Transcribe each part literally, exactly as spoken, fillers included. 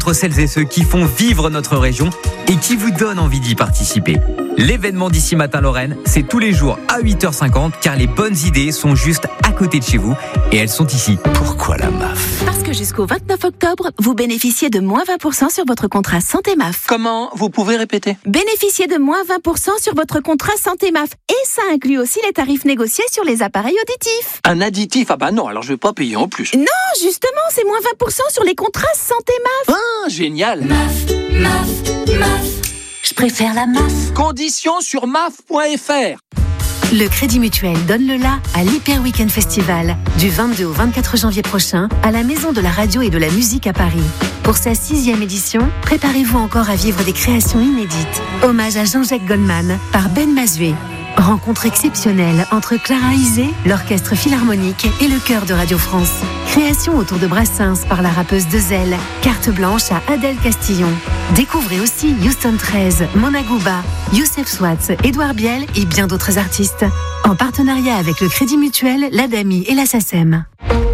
Entre celles et ceux qui font vivre notre région et qui vous donnent envie d'y participer. L'événement d'ici matin Lorraine, c'est tous les jours à huit heures cinquante car les bonnes idées sont juste à côté de chez vous et elles sont ici. Pourquoi la M A F ? Parce que jusqu'au vingt-neuf octobre, vous bénéficiez de moins vingt pour cent sur votre contrat Santé M A F. Comment ? Vous pouvez répéter ? Bénéficiez de moins vingt pour cent sur votre contrat Santé M A F. Et ça inclut aussi les tarifs négociés sur les appareils auditifs. Un additif ? Ah bah non, alors je vais pas payer en plus. Non, justement, c'est moins vingt pour cent sur les contrats Santé M A F. Ah, génial ! M A F, M A F, M A F. Je préfère la M A F. Conditions sur M A F point F R. Le Crédit Mutuel donne le la à l'Hyper Weekend Festival du vingt-deux au vingt-quatre janvier prochain à la Maison de la Radio et de la Musique à Paris. Pour sa sixième édition, préparez-vous encore à vivre des créations inédites. Hommage à Jean-Jacques Goldman par Ben Mazué. Rencontre exceptionnelle entre Clara Isé, l'Orchestre Philharmonique et le Chœur de Radio France. Création autour de Brassens par la rappeuse Dezel. Carte blanche à Adèle Castillon. Découvrez aussi Houston treize, Mona Gouba, Youssef Swatz, Édouard Biel et bien d'autres artistes. En partenariat avec le Crédit Mutuel, l'Adami et la SACEM.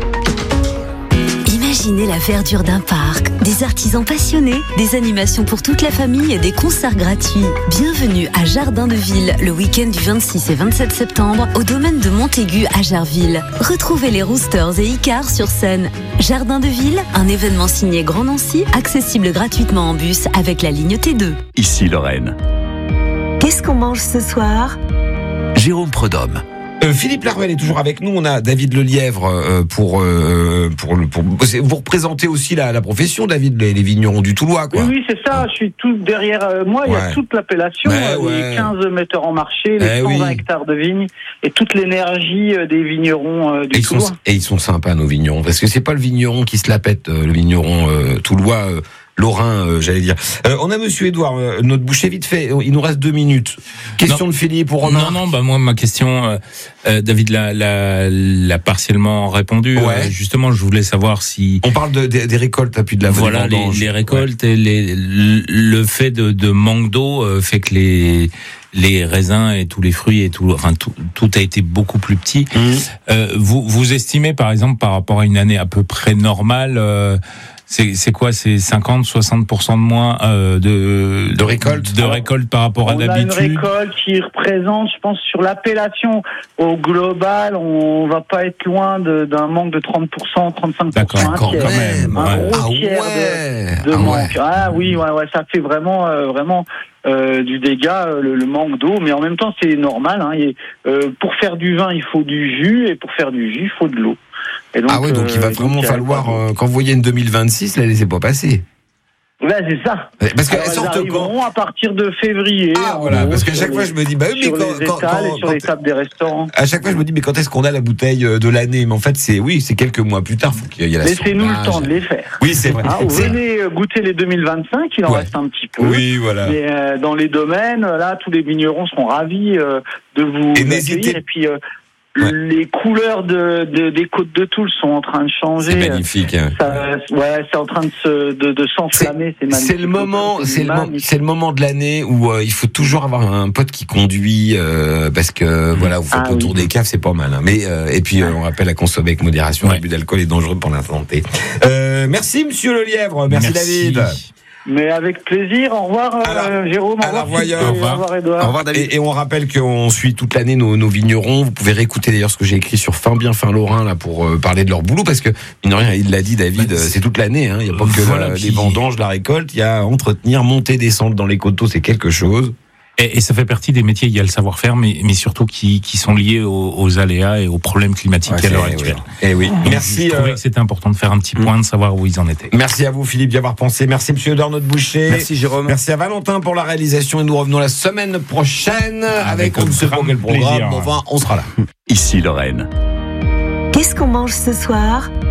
Imaginez la verdure d'un parc, des artisans passionnés, des animations pour toute la famille et des concerts gratuits. Bienvenue à Jardin de Ville, le week-end du vingt-six et vingt-sept septembre, au domaine de Montaigu à Jarville. Retrouvez les Roosters et Icare sur scène. Jardin de Ville, un événement signé Grand Nancy, accessible gratuitement en bus avec la ligne T deux. Ici Lorraine. Qu'est-ce qu'on mange ce soir ? Jérôme Prudhomme. Euh, Philippe Laruelle est toujours avec nous. On a David Lelièvre euh, pour, euh, pour pour vous représentez aussi la, la profession, David, les, les vignerons du Toulois, quoi. Oui, oui, c'est ça. Je suis tout derrière euh, moi. Ouais. Il y a toute l'appellation, ouais, euh, ouais. les quinze metteurs en marché, les eh cent vingt oui. hectares de vignes et toute l'énergie euh, des vignerons euh, du et Toulois. Ils sont, et ils sont sympas, nos vignerons, parce que c'est pas le vigneron qui se la pète, euh, le vigneron euh, toulois. Euh, Lorrain, euh, j'allais dire. Euh, on a Monsieur Édouard, euh, notre boucher, vite fait. Il nous reste deux minutes. Question non. de Philippe ou Romain. Non, non, bah moi ma question, euh, euh, David l'a, l'a, l'a partiellement répondu. Ouais. Euh, justement, je voulais savoir si on parle de, de, des récoltes, puis de la voilà les, les récoltes ouais. et les, le fait de, de manque d'eau euh, fait que les les raisins et tous les fruits et tout, enfin tout, tout a été beaucoup plus petit. Mmh. Euh, vous vous estimez par exemple par rapport à une année à peu près normale. Euh, C'est, c'est quoi, c'est cinquante, soixante pour cent de moins euh, de, de récolte de récolte par rapport à on d'habitude. On a une récolte qui représente, je pense, sur l'appellation au global, on va pas être loin de, d'un manque de trente pour cent, trente-cinq pour cent. D'accord, un quand même. Un ouais. gros ah tiers ouais. de, de ah manque. Ouais. Ah oui, ouais, ouais, ça fait vraiment, euh, vraiment. Euh, du dégât, euh, le, le manque d'eau, mais en même temps c'est normal. Hein, et, euh, pour faire du vin, il faut du jus, et pour faire du jus, il faut de l'eau. Et donc, ah oui, donc il va euh, vraiment falloir, euh, quand vous voyez une deux mille vingt-six, la laissez pas passer. Ouais, c'est ça. Parce qu'elles sortent quand à partir de février. Ah voilà, gros, parce qu'à chaque fois je me dis, bah oui, mais sur quand, les quand, étals quand, et sur quand, les tables des restaurants. À chaque fois je me dis, mais quand est-ce qu'on a la bouteille de l'année ? Mais en fait, c'est oui, c'est quelques mois plus tard. Faut qu'il y ait la Laissez-nous le temps de les faire. Oui, c'est vrai. Hein, vous c'est... venez goûter les deux mille vingt-cinq, il en ouais. reste un petit peu. Oui, voilà. Mais euh, dans les domaines, là, tous les vignerons seront ravis euh, de vous et accueillir. N'hésitez... Et puis. Euh, Ouais. Les couleurs de, de, des côtes de Toul sont en train de changer. C'est magnifique. Hein. Ça, ouais, c'est en train de, se, de, de s'enflammer. C'est, c'est magnifique. C'est le moment, c'est, c'est, le, mo- c'est le moment de l'année où euh, il faut toujours avoir un pote qui conduit euh, parce que mmh. voilà, vous faites ah, le tour oui. des caves, c'est pas mal. Hein. Mais euh, et puis euh, on rappelle à consommer avec modération. Ouais. L'abus d'alcool est dangereux pour la santé. Euh, merci Monsieur Lelièvre, merci, merci David. Mais avec plaisir. Au revoir, alors, euh, Jérôme. Au revoir, au revoir. Au revoir, Edouard. Au revoir, David. Et, et on rappelle qu'on suit toute l'année nos, nos vignerons. Vous pouvez réécouter d'ailleurs ce que j'ai écrit sur Fin Bien Fin Lorrain là pour euh, parler de leur boulot parce que mine de rien, il l'a dit David, bah, c'est... c'est toute l'année. Hein. Il n'y a pas que voilà, la, puis... les vendanges, la récolte. Il y a entretenir, monter, descendre dans les coteaux, c'est quelque chose. Et, et ça fait partie des métiers, il y a le savoir-faire, mais, mais surtout qui, qui sont liés aux, aux aléas et aux problèmes climatiques ouais, à l'heure actuelle. Oui. Et oui. Donc, merci. Je trouvais euh... que c'était important de faire un petit point, de savoir où ils en étaient. Merci à vous, Philippe, d'y avoir pensé. Merci, Monsieur Edouard, notre boucher. Merci, Jérôme. Merci à Valentin pour la réalisation. Et nous revenons la semaine prochaine avec, avec on ne sait pas quel programme. Bon, enfin, on sera là. Ici, Lorraine. Qu'est-ce qu'on mange ce soir ?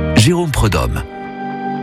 Jérôme Prudhomme.